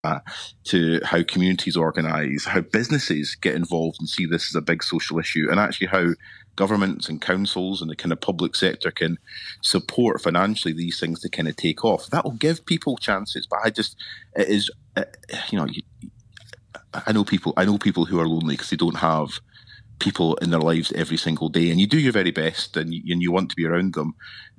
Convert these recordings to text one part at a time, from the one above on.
to how communities organise, how businesses get involved and see this as a big social issue, and actually how governments and councils and the kind of public sector can support financially these things to kind of take off. That will give people chances, but it is, you know, I know people who are lonely because they don't have people in their lives every single day, and you do your very best, and you want to be around them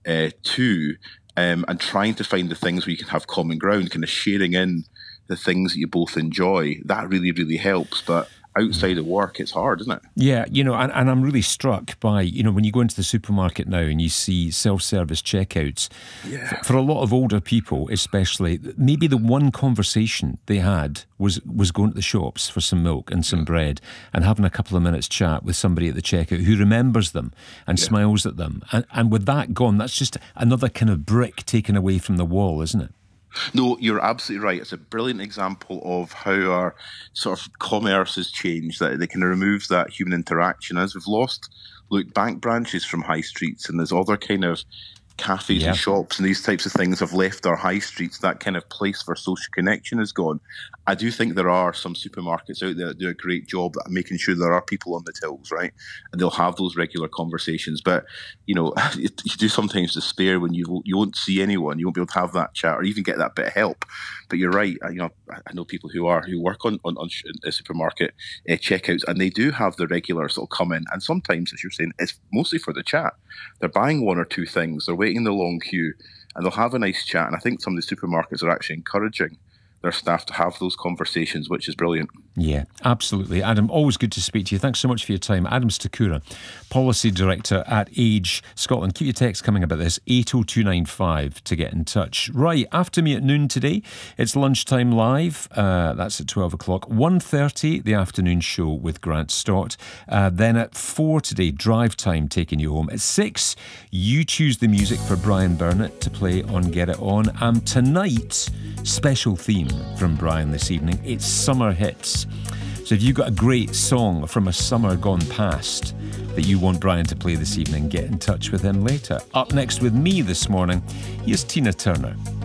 too, and trying to find the things where you can have common ground, kind of sharing in the things that you both enjoy. That really, really helps. But outside of work, it's hard, isn't it? Yeah, and I'm really struck by, when you go into the supermarket now and you see self-service checkouts, for a lot of older people especially, maybe the one conversation they had was going to the shops for some milk and some bread and having a couple of minutes chat with somebody at the checkout who remembers them and smiles at them. And with that gone, that's just another kind of brick taken away from the wall, isn't it? No, you're absolutely right. It's a brilliant example of how our sort of commerce has changed, that they kind of removes that human interaction. As we've lost, bank branches from high streets, and there's other kind of cafes and shops and these types of things have left our high streets. That kind of place for social connection is gone. I do think there are some supermarkets out there that do a great job at making sure there are people on the tills, right? And they'll have those regular conversations. But, you do sometimes despair when you won't see anyone. You won't be able to have that chat or even get that bit of help. But you're right. I know people who work on supermarket checkouts, and they do have the regulars that'll come in. And sometimes, as you're saying, it's mostly for the chat. They're buying one or two things. They're waiting in the long queue, and they'll have a nice chat. And I think some of the supermarkets are actually encouraging their staff to have those conversations, which is brilliant. Yeah, absolutely. Adam, always good to speak to you. Thanks so much for your time. Adam Stakura, Policy Director at Age Scotland. Keep your text coming about this, 80295 to get in touch. Right, after me at noon today, it's Lunchtime Live. That's at 12 o'clock. 1:30, the afternoon show with Grant Stott. Then at 4 today, Drive Time taking you home. At 6, you choose the music for Brian Burnett to play on Get It On. And tonight, special theme from Brian this evening. It's Summer Hits. So if you've got a great song from a summer gone past that you want Brian to play this evening, get in touch with him later. Up next with me this morning, here's Tina Turner.